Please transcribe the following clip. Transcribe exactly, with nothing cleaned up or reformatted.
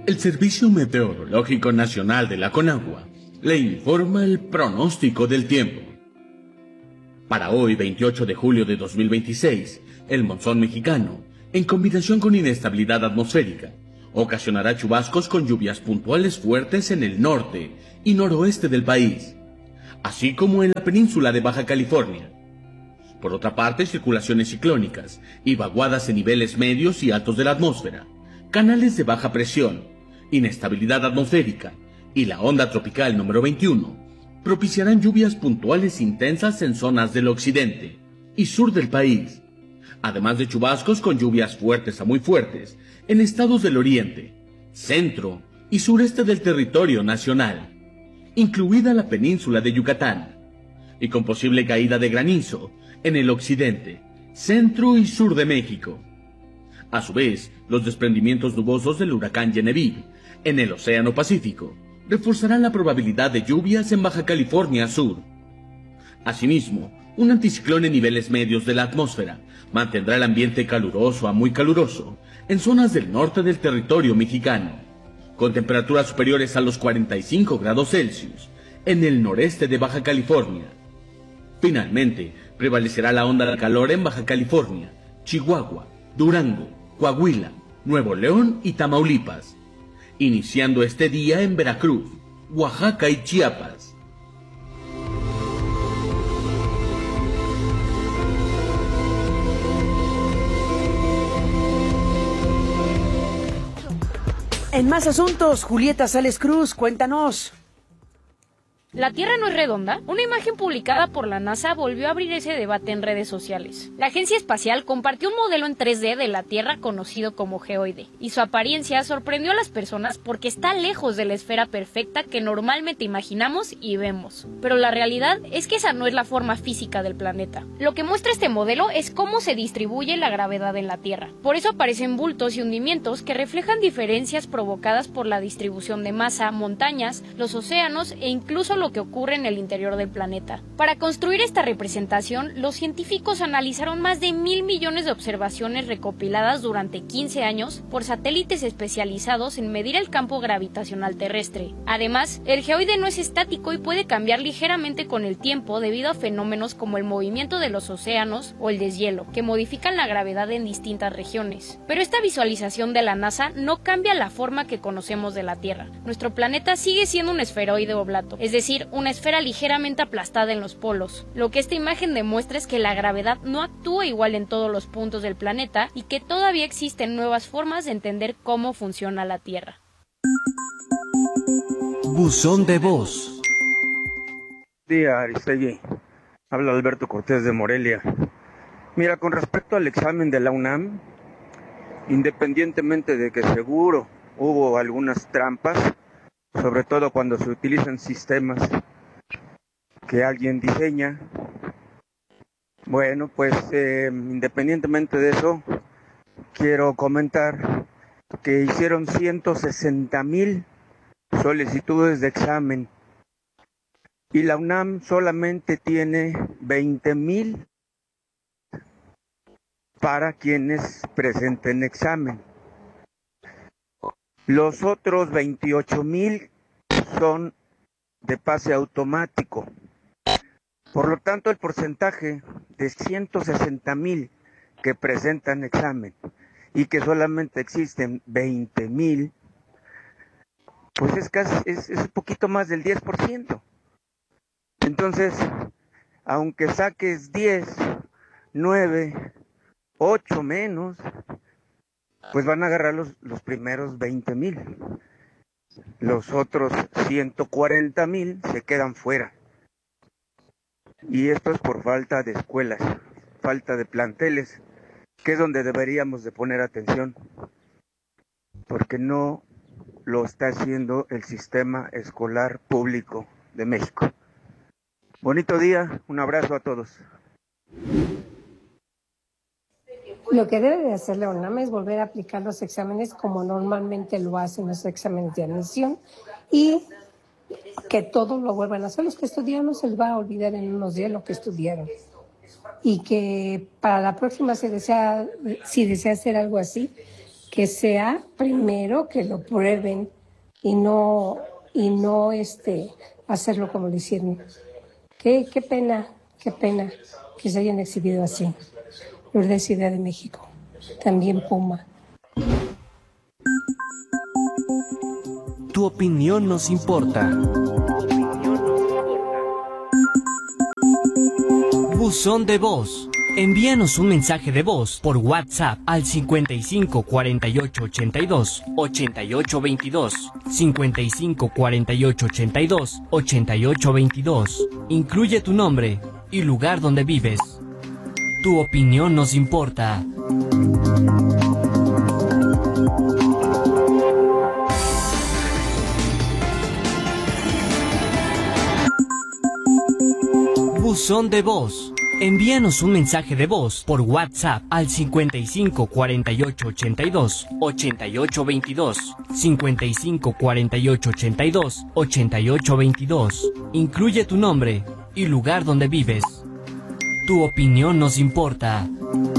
El Servicio Meteorológico Nacional de la Conagua le informa el pronóstico del tiempo. Para hoy, veintiocho de julio de dos mil veintiséis, el monzón mexicano, en combinación con inestabilidad atmosférica, ocasionará chubascos con lluvias puntuales fuertes en el norte y noroeste del país, así como en la península de Baja California. Por otra parte, circulaciones ciclónicas y vaguadas en niveles medios y altos de la atmósfera, canales de baja presión, inestabilidad atmosférica y la onda tropical número veintiuno propiciarán lluvias puntuales intensas en zonas del occidente y sur del país, además de chubascos con lluvias fuertes a muy fuertes en estados del oriente, centro y sureste del territorio nacional, incluida la península de Yucatán, y con posible caída de granizo en el occidente, centro y sur de México. A su vez, los desprendimientos nubosos del huracán Genevieve en el Océano Pacífico reforzarán la probabilidad de lluvias en Baja California Sur. Asimismo, un anticiclón en niveles medios de la atmósfera mantendrá el ambiente caluroso a muy caluroso en zonas del norte del territorio mexicano, con temperaturas superiores a los cuarenta y cinco grados Celsius en el noreste de Baja California. Finalmente, prevalecerá la onda de calor en Baja California, Chihuahua, Durango, Coahuila, Nuevo León y Tamaulipas, iniciando este día en Veracruz, Oaxaca y Chiapas. En más asuntos, Julieta Sales Cruz, cuéntanos. ¿La Tierra no es redonda? Una imagen publicada por la NASA volvió a abrir ese debate en redes sociales. La agencia espacial compartió un modelo en tres D de la Tierra conocido como geoide, y su apariencia sorprendió a las personas porque está lejos de la esfera perfecta que normalmente imaginamos y vemos. Pero la realidad es que esa no es la forma física del planeta. Lo que muestra este modelo es cómo se distribuye la gravedad en la Tierra. Por eso aparecen bultos y hundimientos que reflejan diferencias provocadas por la distribución de masa, montañas, los océanos e incluso lo que ocurre en el interior del planeta. Para construir esta representación, los científicos analizaron más de mil millones de observaciones recopiladas durante quince años por satélites especializados en medir el campo gravitacional terrestre. Además, el geoide no es estático y puede cambiar ligeramente con el tiempo debido a fenómenos como el movimiento de los océanos o el deshielo, que modifican la gravedad en distintas regiones. Pero esta visualización de la NASA no cambia la forma que conocemos de la Tierra. Nuestro planeta sigue siendo un esferoide oblato, es decir, una esfera ligeramente aplastada en los polos. Lo que esta imagen demuestra es que la gravedad no actúa igual en todos los puntos del planeta y que todavía existen nuevas formas de entender cómo funciona la Tierra. Buzón de voz. Buen día, Aristegui. Habla Alberto Cortés de Morelia. Mira, con respecto al examen de la UNAM, independientemente de que seguro hubo algunas trampas, sobre todo cuando se utilizan sistemas que alguien diseña. Bueno, pues eh, independientemente de eso, quiero comentar que hicieron ciento sesenta mil solicitudes de examen y la UNAM solamente tiene veinte mil para quienes presenten examen. Los otros veintiocho mil son de pase automático. Por lo tanto, el porcentaje de ciento sesenta mil que presentan examen y que solamente existen veinte mil, pues es casi, es, es un poquito más del diez por ciento. Entonces, aunque saques diez, nueve, ocho menos, pues van a agarrar los, los primeros veinte mil. Los otros ciento cuarenta mil se quedan fuera. Y esto es por falta de escuelas, falta de planteles, que es donde deberíamos de poner atención, porque no lo está haciendo el sistema escolar público de México. Bonito día, un abrazo a todos. Lo que debe de hacer la UNAM es volver a aplicar los exámenes como normalmente lo hacen los exámenes de admisión y que todos lo vuelvan a hacer. Los que estudiaron no se les va a olvidar en unos días lo que estudiaron. Y que para la próxima, se desea, si desea hacer algo así, que sea primero que lo prueben y no, y no este, hacerlo como lo hicieron. Qué, qué pena, qué pena que se hayan exhibido así. Lourdes, Ciudad de México, también Puma. Tu opinión nos importa. Buzón de voz. Envíanos un mensaje de voz por WhatsApp al cincuenta y cinco cuarenta y ocho ochenta y dos ochenta y ocho veintidós, cincuenta y cinco cuarenta y ocho ochenta y dos ochenta y ocho veintidós. Incluye tu nombre y lugar donde vives. Tu opinión nos importa. Buzón de voz. Envíanos un mensaje de voz por WhatsApp al cincuenta y cinco cuarenta y ocho ochenta y dos ochenta y ocho veintidós, cincuenta y cinco cuarenta y ocho ochenta y dos ochenta y ocho veintidós. Incluye tu nombre y lugar donde vives. Tu opinión nos importa.